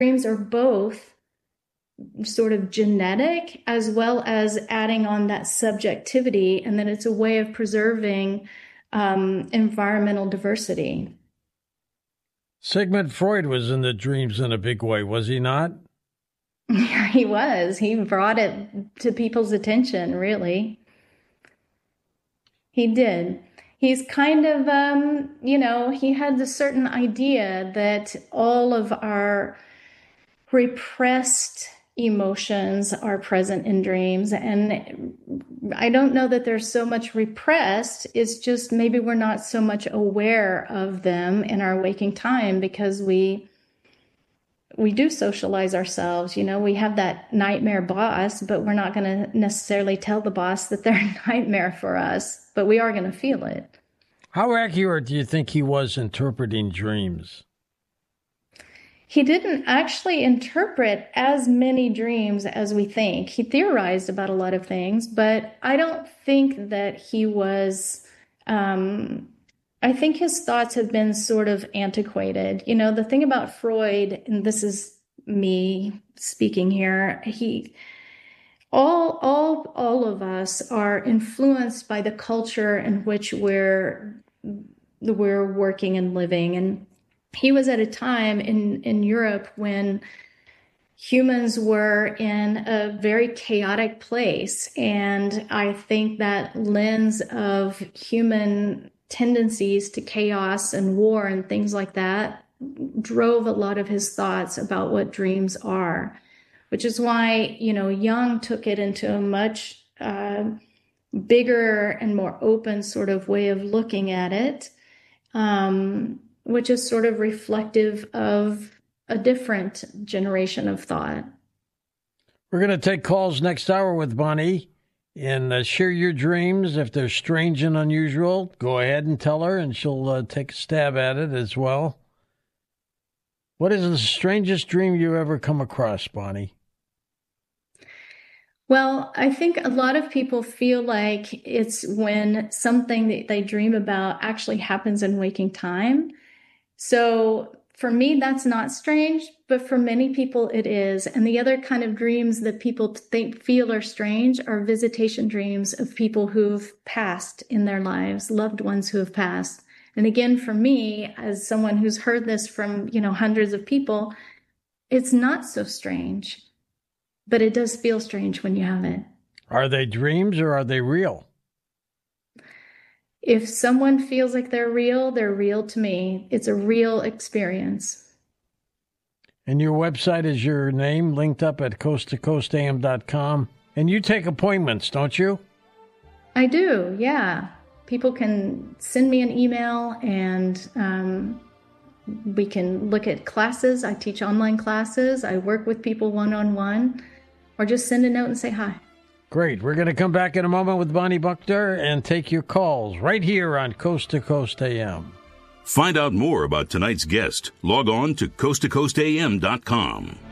dreams are both sort of genetic as well as adding on that subjectivity, and then it's a way of preserving environmental diversity. Sigmund Freud was in the dreams in a big way, was he not? Yeah, he was. He brought it to people's attention, really. He did. He's kind of, he had a certain idea that all of our repressed emotions are present in dreams. And I don't know that they're so much repressed. It's just maybe we're not so much aware of them in our waking time because we do socialize ourselves. We have that nightmare boss, but we're not going to necessarily tell the boss that they're a nightmare for us, but we are going to feel it. How accurate do you think he was interpreting dreams? He didn't actually interpret as many dreams as we think. He theorized about a lot of things, but I don't think that he was, I think his thoughts have been sort of antiquated. The thing about Freud, and this is me speaking here, all of us are influenced by the culture in which we're working and living. And he was at a time in Europe when humans were in a very chaotic place. And I think that lens of human tendencies to chaos and war and things like that drove a lot of his thoughts about what dreams are, which is why, Jung took it into a much bigger and more open sort of way of looking at it, which is sort of reflective of a different generation of thought. We're going to take calls next hour with Bonnie and share your dreams. If they're strange and unusual, go ahead and tell her, and she'll take a stab at it as well. What is the strangest dream you ever come across, Bonnie? Well, I think a lot of people feel like it's when something that they dream about actually happens in waking time. So for me, that's not strange, but for many people it is. And the other kind of dreams that people feel are strange are visitation dreams of people who've passed in their lives, loved ones who have passed. And again, for me, as someone who's heard this from, hundreds of people, it's not so strange, but it does feel strange when you have it. Are they dreams or are they real? If someone feels like they're real to me. It's a real experience. And your website is your name linked up at coasttocoastam.com. And you take appointments, don't you? I do, yeah. People can send me an email and we can look at classes. I teach online classes. I work with people one-on-one, or just send a note and say hi. Great. We're going to come back in a moment with Bonnie Buckner and take your calls right here on Coast to Coast AM. Find out more about tonight's guest. Log on to coasttocoastam.com.